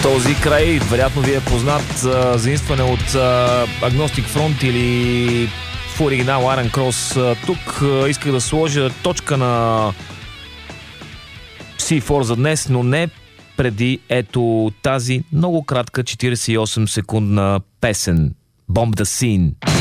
Този край вероятно ви е познат заимстване от Agnostic Front или в оригинал Iron Cross. Тук исках да сложа точка на C4 за днес, но не преди ето тази много кратка 48 секундна песен Bomb the Scene.